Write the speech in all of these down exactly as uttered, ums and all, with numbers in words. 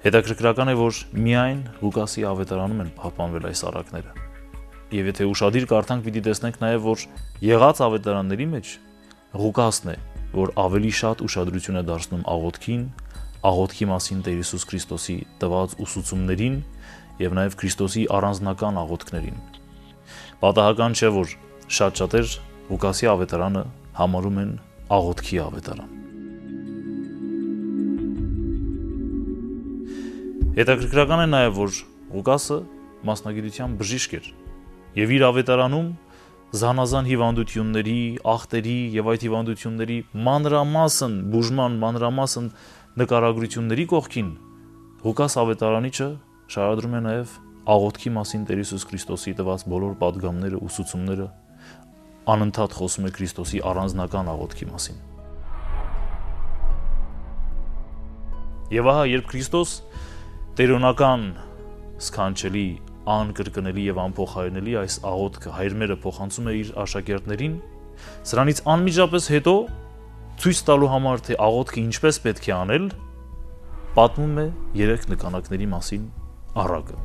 Հետաքրքրական է, որ միայն Ղուկասի ավետարանում են պահպանվել այս առակները։ Եվ եթե ուշադիր կարդանք, պիտի տեսնենք նաև, որ եղած ավետարանների մեջ Ղուկասն է, որ ավելի շատ ուշադրություն է դարձնում աղոթքին, աղոթքի մասին Տեր Հիսուս Քրիստոսի տված ուսուցումներին եւ նաեւ Քրիստոսի առանձնական աղոթքներին։ Պատահական չէ, որ շատ շատեր Ղուկասի ավետարանը համարում են աղոթքի ավետարան։ Հետաքրքրական է նաեւ, որ Ղուկասը մասնագիտության բժիշկ էր եւ իր ավետարանում զանազան հիվանդությունների, ախտերի եւ այդ հիվանդությունների մանրամասն բուժման մանրամասն նկարագրությունների կողքին Ղուկաս ավետարանիչը շարադրում է նաեւ աղոթքի մասին Տեր Հիսուս Քրիստոսի տված բոլոր պատգամները, ուսուցումները, անընդհատ խոսում է Քրիստոսի առանձնական աղոթքի մասին։ Եվ ահա, երբ Քրիստոս տերոնական, սքանչելի, անկրկնելի եւ անփոխարինելի այս աղոթքը հայրմերը փոխանցում է իր աշակերտներին, սրանից անմիջապես հետո ցույց տալու համար, թե աղոթքը ինչպես պետք է անել, պատմում է երեք նկանակների մասին առակը։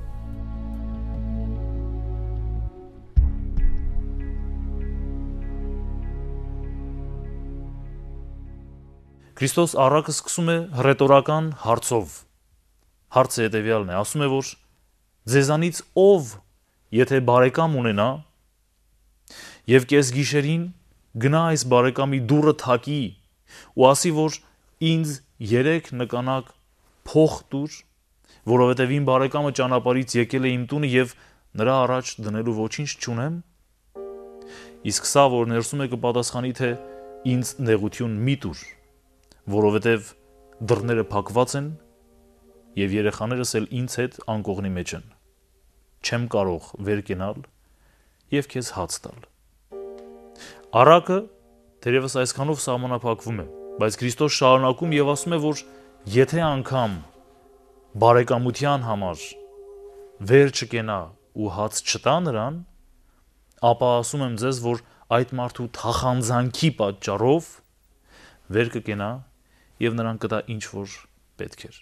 Քրիստոս առակը սկսում է հռետորական հարցով։ Հարցը հետևյալն է, ասում է, որ ձեզանից ով, եթե բարեկամ ունենա, եւ կես գիշերին գնա այս բարեկամի դուռը թակի ու ասի, որ ինձ երեք նկանակ փող տուր, որովհետեւ իմ բարեկամը ճանապարհից եկել է իմ տունը եւ նրա առաջ դնելու ոչինչ չունեմ, իսկ սա, որ ներսում է, կպատասխանի, թե ինձ նեղություն մի տուր, որովհետեւ դռները փակված են եւ երեխաներս էլ ինձ հետ անկողնի մեջ են, չեմ կարող վեր կենալ եւ քեզ հաց տալ։ Առակը դերևս այսքանով սահմանափակվում է, բայց Քրիստոս շարունակում եւ ասում է, որ եթե անգամ բարեկամության համար վեր չկենա ու հաց չտա նրան, ապա ասում եմ ձեզ, որ այդ մարդու թախանձանքի պատճառով վեր կկենա եւ նրան կտա ինչ որ պետք էր։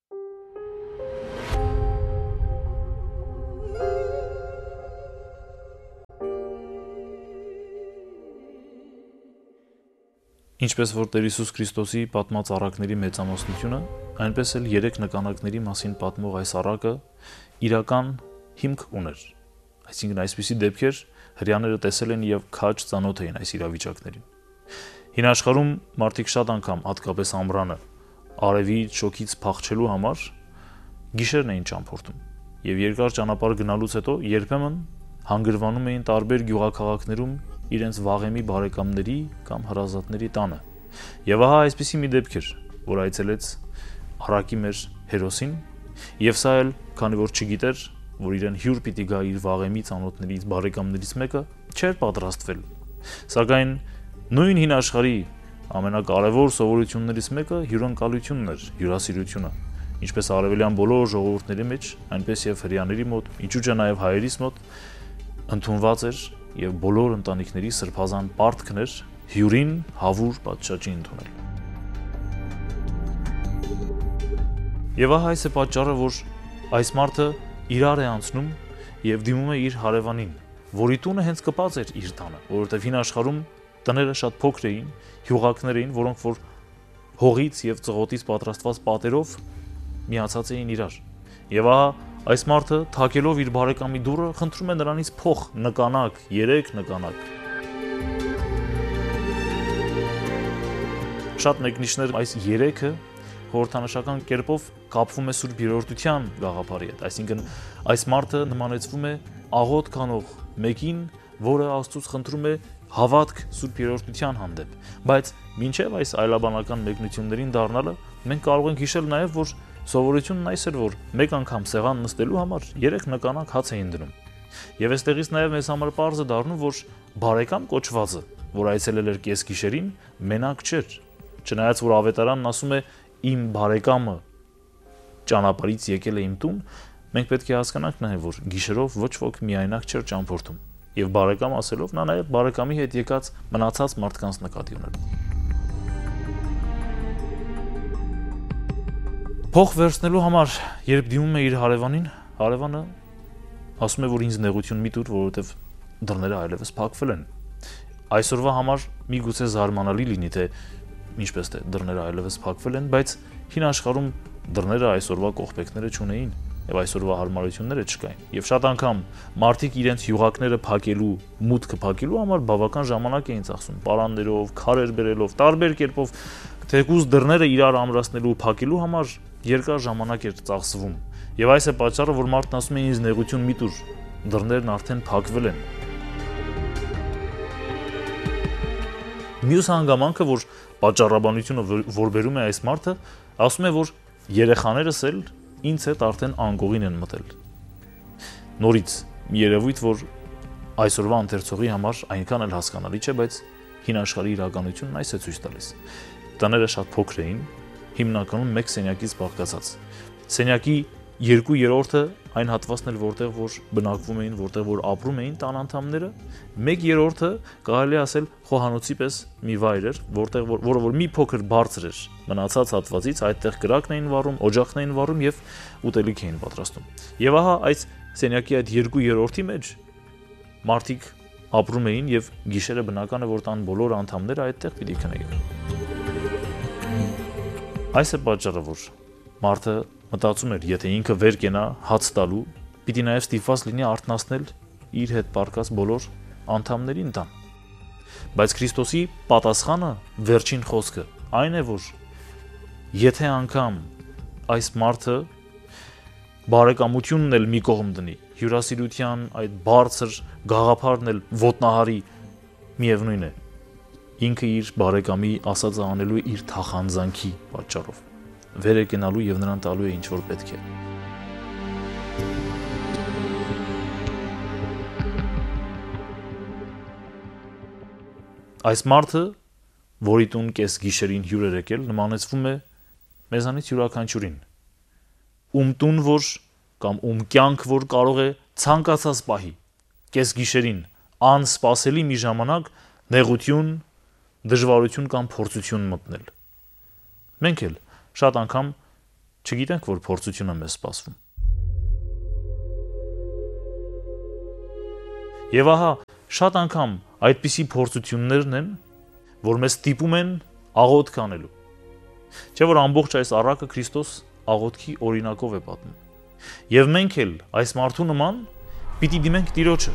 Ինչպես որ Տեր Հիսուս Քրիստոսի պատմած առակների մեծամասնությունը, այնպես էլ երեք նկանակների մասին պատմող այս առակը իրական հիմք ուներ։ Այսինքն այսպիսի դեպքեր հрьяաները տեսել են եւ քաջ ծանոթ էին այս իրավիճակներին։ Հին աշխարհում մարդիկ շատ անգամ, հատկապես ամռանը, արևի շոկից փախչելու համար գիշերն էին ճամփորդում եւ երկար ճանապարհ գնալուց հետո երբեմն հանգրվանում էին տարբեր գյուղաքաղաքներում իրենց վաղեմի բարեկամների կամ հրազատների տանը։ Եվ ահա այսպիսի մի դեպք էր, որ այցելեց առակի մեր հերոսին, եւ սա էլ, քանի որ չգիտեր, որ իրեն հյուր պիտի գա իր վաղեմի ծանոթներից, բարեկամներից մեկը, չէր պատրաստվել։ Սակայն նույն հին աշխարհի ամենակարևոր սովորություններից մեկը հյուրընկալությունն էր, հյուրասիրությունը, ինչպես արևելյան բոլոր ժողովուրդների մեջ, այնպես եւ հрьяաների մոտ, ինչու՞ չէ նաեւ հայերիս մոտ ընդունված էր եւ բոլոր ընտանիքների սրբազան պարտքն էր հյուրին հավուր պատշաճի ընդունել։ Եվ ահա այս է պատճառը, որ այս մարդը իրար է անցնում եւ դիմում է իր հարևանին, որի տունը հենց կպած էր իր տանը, որովհետեւ հին աշխարհում տները շատ փոքր էին, հյուղակներ էին, որոնք որ հողից եւ ծղոտից պատրաստված պատերով միացած էին իրար։ Եվ ահա այս մարդը թակելով իր բարեկամի դուռը խնդրում է նրանից փող, նկանակ, երեք նկանակ։ Շատ մեկնիշներ այս երեքը խորհրդանշական կերպով կապվում է Սուրբ Երրորդության գաղափարի հետ, այսինքն այս մարդը նմանեցվում է աղոթ կանող մեկին, որը Աստծուց խնդրում է հավատք Սուրբ Երրորդության հանդեպ, բայց մինչև այս այլաբանական մեկնություններին դառնալը մենք կարող ենք հիշել նաև, որ սովորությունն այս էր, որ մեկ անգամ սեղան նստելու համար երեք նկանակ հաց էին դնում։ Եվ այստեղից նաև մեզ համար պարզ է դառնում, որ բարեկամ կոչվածը, որ այցելել էր կես գիշերին, մենակ չէր։ Չնայած որ ավետարանն ասում է իմ բարեկամը ճանապարհից եկել է իմ տուն, մենք պետք է հասկանանք նաև, որ գիշերով ոչ ոք միայնակ չէր ճամփորդում։ Եվ բարեկամ ասելով նա նաև բարեկամի հետ եկած մնացած մարդկանց նկատի ուներ։ Փող վերցնելու համար, երբ դիմում է իր հարևանին, հարևանը ասում է, որ ինձ նեղություն մի տուր, որովհետև դռները այլևս փակվել են։ Այսօրվա համար միգուցե զարմանալի լինի, թե ինչպես թե դռները այլևս փակվել են, բայց հին աշխարհում դռները այսօրվա կողպեքները չունեին եւ այսօրվա հարմարությունները չկային։ Եվ շատ անգամ մարդիկ իրենց յուղակները փակելու, մուտքը փակելու համար բավական ժամանակ էին ծախսում, պարաններով, քարեր բերելով, տարբեր կերպով, թեկուզ դռները իրար ամրացնելու, փակելու համար երկար ժամանակ էր ծախսվում։ Եվ այս է պատճառը, որ մարդն ասում է ինձ նեղություն մի տուր, դռներն արդեն փակվել են։ Մյուս հանգամանքը, որ պատճառաբանությունը որ բերում է այս մարդը, ասում է, որ երեխաներս էլ ինձ հետ արդեն անգողին են մտել։ Նորից մի երևույթ, որ այսօրվա ընթերցողի համար այնքան էլ հասկանալի չէ, բայց հին աշխարհի իրականությունն այս է ցույց տալիս։ Տները շատ փոքր էին, հիմնականում մեկ սենյակից բաղկացած։ Սենյակի երկու երրորդը այն հատվածն էլ որտեղ որ բնակվում էին, որտեղ որ ապրում էին տան անդամները, մեկ երրորդը կարելի ասել խոհանոցի պես մի վայր էր, որտեղ որ որը որ մի փոքր բարձր էր մնացած հատվածից, այդտեղ կրակն էին վառում, օջախն էին վառում եւ ուտելիք էին պատրաստում։ Եվ ահա այս սենյակի այդ երկու երրորդի մեջ մարդիկ ապրում էին եւ գիշերը բնական է որ տան բոլոր անդամները այդտեղ պիտի քնեին։ Այս է պատճառը, որ մարդը մտածում էր, եթե ինքը վեր կենա հաց տալու, պիտի նաև ստիպված լինի արթնացնել իր հետ պարկած բոլոր անդամներին տան։ Բայց Քրիստոսի պատասխանը, վերջին խոսքը, այն է, որ եթե անգամ այս մարդը բարեկամությունն էլ մի կողմ դնի, հյուրասիրության այդ բարձր գաղափարն էլ ոտնահարի, միևնույն է, ինքը իր բարեկամի ասածը անելու է իր թախանձանքի պատճառով։ Վեր է կենալու եւ նրան տալու է ինչ որ պետք է։ Այս մարդը, որի տուն կես գիշերին հյուր էր եկել, նմանեցվում է մեզանից յուրաքանչյուրին, ում տուն որ կամ ում կյանք որ կարող է ցանկացած պահի, կես գիշերին անսպասելի մի ժամանակ նեղություն, դժվարություն կամ փորձություն մտնել։ Մենք էլ շատ անգամ չգիտենք, որ փորձությունը մեզ սպասվում։ Եվ ահա շատ անգամ այդպիսի փորձություններն են, որ մեզ ստիպում են աղոթք անելու։ Չէ՞ որ ամբողջ այս առակը Քրիստոս աղոթքի օրինակով է պատմում։ Եվ մենք էլ այս մարդու նման պիտի դիմենք Տիրոջը։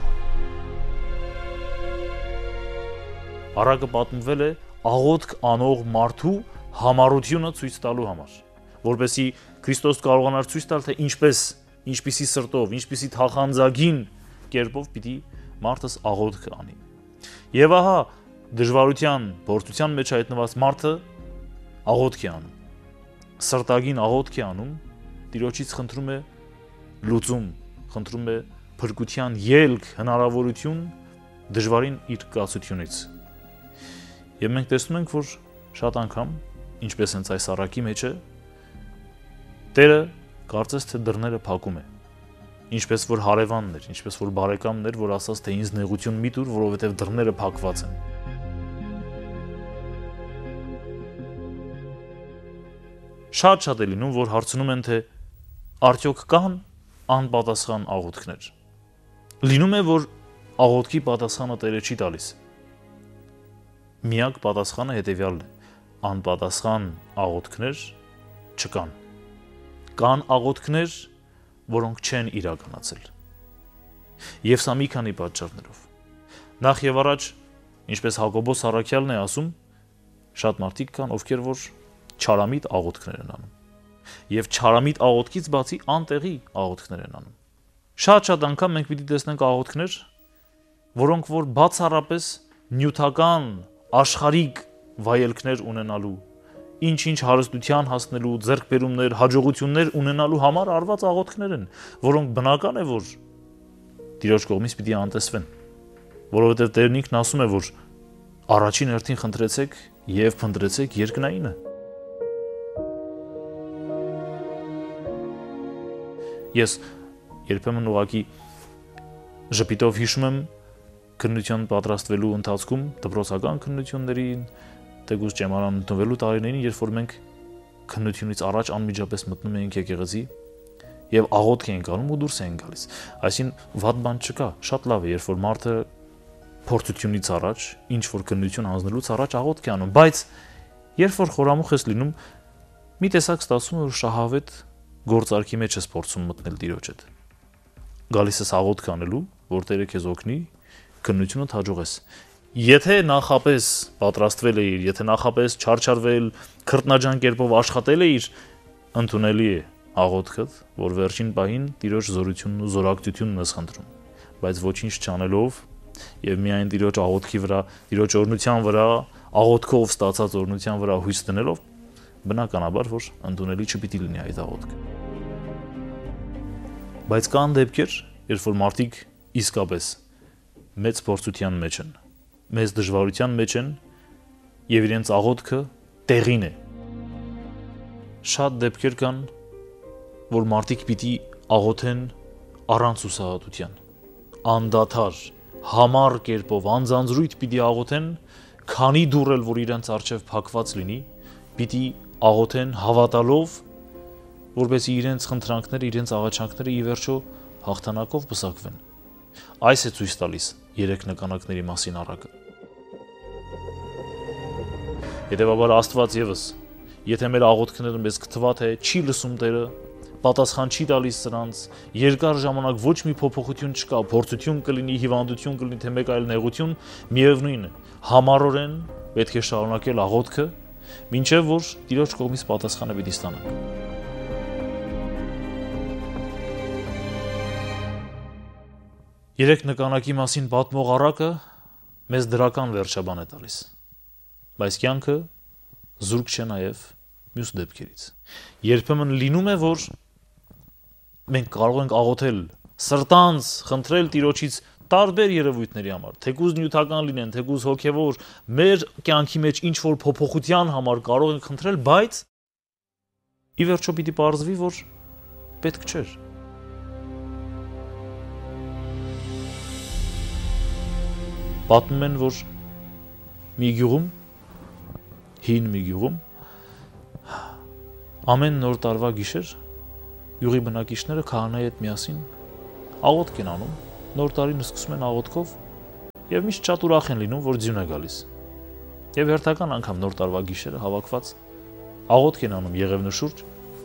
Առակը պատմվել է աղոթք անող մարդու համառությունը ցույց տալու համար, որպեսզի Քրիստոս կարողանար ցույց տալ, թե ինչպես, ինչպիսի սրտով, ինչպիսի թախանձագին կերպով պիտի մարդս աղոթք անի։ Եվ ահա դժվարության, փորձության մեջ հայտնված մարդը աղոթք է անում, սրտագին աղոթք է անում, Տիրոջից խնդրում է լուծում, խնդրում է փրկության ելք, հնարավորություն դժվարին իր կացությունից։ Եվ մենք տեսնում ենք, որ շատ անգամ ինչպես հենց այս առակի մեջ է, Տերը կարծես թե դռները փակում է, ինչպես որ հարևանն էր, ինչպես որ բարեկամն էր, որ ասաց, թե ինձ նեղություն մի տուր, որովհետև դռները փակված են։ Շատ-շատ է լինում, որ հարցնում են, թե արդյոք կան անպատասխան աղոթքներ։ Լինում է, որ աղոթքի պատասխանը Տերը չի տալիս։ Միակ պատասխանը հետևյալն է. անպատասխան աղոթքներ չկան։ Կան աղոթքներ, որոնք չեն իրականացել։ Եվ սա մի քանի պատճառներով։ Նախ եւ առաջ, ինչպես Հակոբոս Առաքյալն է ասում, շատ մարդիկ կան, ովքեր որ չարամիտ աղոթքներ են անում։ Եվ չարամիտ աղոթքից բացի անտեղի աղոթքներ են անում։ Շատ-շատ անգամ մենք պիտի տեսնենք աղոթքներ, որոնք որ բացառապես նյութական, աշխարհիկ վայելքներ ունենալու, ինչ-ինչ հարստության հասնելու, ձեռքբերումներ, հաջողություններ ունենալու համար արված աղոթքներ են, որոնք բնական է, որ Տիրոջ կողմից պիտի անտեսվեն, որովհետև Տերն ինքն ասում է, որ առաջին հերթին խնդրեցեք եւ փնտրեցեք երկնայինը։ Ես երբեմն ուղղակի ժպիտով հիշում եմ քննության պատրաստվելու ընթացքում, դպրոցական քննություններին, թեկուզ ճեմարան ընդունվելու տարիներին, երբ որ մենք քննությունից առաջ անմիջապես մտնում էինք եկեղեցի եւ աղոթք էինք անում ու դուրս էինք գալիս։ Այսինքն վատ բան չկա, շատ լավ է, երբ որ մարդը փորձությունից առաջ, ինչ որ քննություն հանձնելուց առաջ աղոթք է անում, բայց երբ որ խորամուխ ես լինում, մի տեսակ ստացվում է, որ շահավետ գործարքի մեջ ես փորձում մտնել Տիրոջ հետ։ Գալիս ես աղոթք անելու, որ Տերը քեզ օգնի, քննությունը հաջողես։ Եթե նախապես պատրաստվել էիր, եթե նախապես չարչարվել, քրտնաջան կերպով աշխատել էիր, ընդունելի է աղոթքդ, որ վերջին պահին Տիրոջ զորությունն ու զորակցությունն ես խնդրում, բայց ոչինչ չանելով եւ միայն Տիրոջ աղոթքի վրա, Տիրոջ օրհնության վրա, աղոթքով ստացած օրհնության վրա հույս դնելով, բնականաբար որ ընդունելի չպիտի լինի այդ աղոթքը։ Բայց կան դեպքեր, երբ որ մարդիկ իսկապես մեծ փորձության մեջ են, մեծ դժվարության մեջ են եւ իրենց աղոթքը տեղին է։ Շատ դեպքեր կան, որ մարդիկ պիտի աղոթեն առանց հուսահատության, անդադար, համառ կերպով, անձանձրույթ պիտի աղոթեն, քանի դուռ էլ որ իրենց առջև փակված լինի, պիտի աղոթեն հավատալով, որպեսզի իրենց խնդրանքները, իրենց աղաչանքները ի վերջո հաղթանակով պսակվեն։ Այս է ցույց տալիս երեք նկանակների մասին առակը։ Հետևաբար Աստված եւս, եթե մեր աղոթքները մեզ կթվա թե չի լսում Տերը, պատասխան չի տալիս սրանց, երկար ժամանակ ոչ մի փոփոխություն չկա, փորձություն կլինի, հիվանդություն կլինի, թե մեկ այլ նեղություն, միևնույն է, համառորեն պետք է շարունակել աղոթքը, մինչև որ Տիրոջ կողմից պատասխանը պիտի ստանանք։ Երեք նկանակի մասին պատմող առակը մեզ դրական վերջաբան է տալիս, բայց կյանքը զուրկ չէ նաև մյուս դեպքերից։ Երբեմն լինում է, որ մենք կարող ենք աղոթել, սրտանց խնդրել Տիրոջից տարբեր երևույթների համար, թեկուզ նյութական լինեն, թեկուզ հոգևոր, մեր կյանքի մեջ ինչ որ փոփոխության համար կարող ենք խնդրել, բայց ի վերջո պիտի պարզվի, որ պետք չէր։ Պատմում են, որ մի գյուղում, հին մի գյուղում, ամեն նոր տարվա գիշեր գյուղի բնակիչները քահանայի հետ միասին աղոթք են անում, նոր տարին սկսում են աղոթքով եւ միշտ շատ ուրախ են լինում, որ ձյուն է գալիս։ Եվ հերթական անգամ նոր տարվա գիշերը հավաքված աղոթք են անում Եղևնու շուրջ,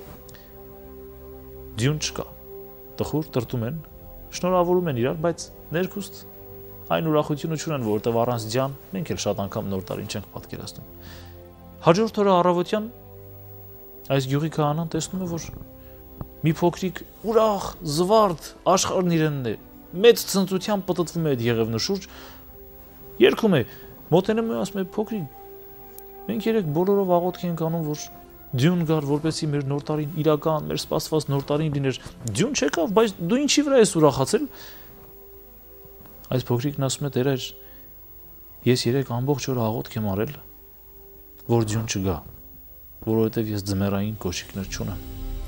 ձյուն չկա, տխուր տրտում են, շնորհավորում են իրար, բայց ներքուստ այն ուրախությունը չունեն, որտեղ առանց ձյան մենք էլ շատ անգամ նոր տարին չենք պատկերացնում։ Հաջորդ օրը առավոտյան այս գյուղի քահանան տեսնում է, որ մի փոքրիկ ուրախ, զվարթ աշխարհն իրենն է, մեծ ցնծությամբ պտտվում է այդ Եղևնու շուրջ, երգում է, մոտենում է, ասում է, փոքրիկ, մենք երեք բոլորով աղոթք ենք անում, որ ձյուն գար, որպեսզի մեր նոր տարին իրական, մեր սպասված նոր տարին լիներ։ Ձյուն չեկավ, բայց դու ինչի վրա ես ուրախացել։ Այս փոքրիկն ասում է, Տեր, ես երեք ամբողջ օր աղոթք եմ արել, որ ձյուն չգա, որովհետև ես ձմեռային կոշիկներ չունեմ։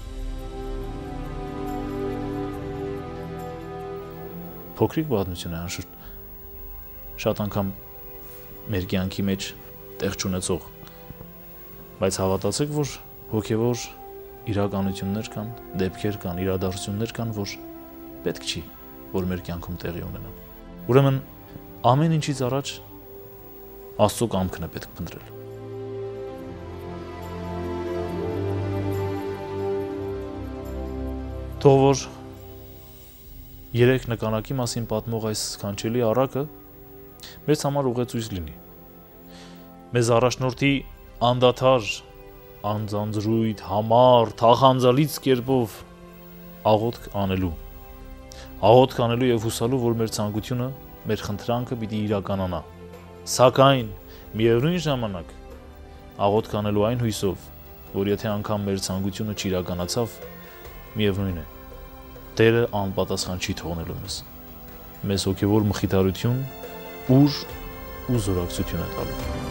Փոքրիկ պատմություն է անշուշտ, շատ անգամ մեր կյանքի մեջ տեղ չունեցող, բայց հավատացեք, որ հոգևոր իրականություններ կան, դեպքեր կան, իրադարձություններ կան, որ պետք չի, որ մեր կյանքում տեղի ունենան։ Ուրեմն ամեն ինչից առաջ Աստծո կամքն է պետք փնտրել։ Թող որ երեք նկանակի մասին պատմող այս սքանչելի առակը մեզ համար ուղեցույց լինի։ Մեզ առաջնորդի անդադար, անձանձրույթ, համառ, թախանձալից կերպով աղոթք անելու։ Աղոթք անելու եւ հուսալու, որ մեր ցանկությունը, մեր խնդրանքը պիտի իրականանա։ Սակայն միևնույն ժամանակ աղոթք անելու այն հույսով, որ եթե անգամ մեր ցանկությունը չիրականացավ, միևնույն է, Տերը անպատասխան չի թողնելու մեզ։ Մեզ հոգևոր մխիթարություն, ուժ ու զորակցություն է տալու։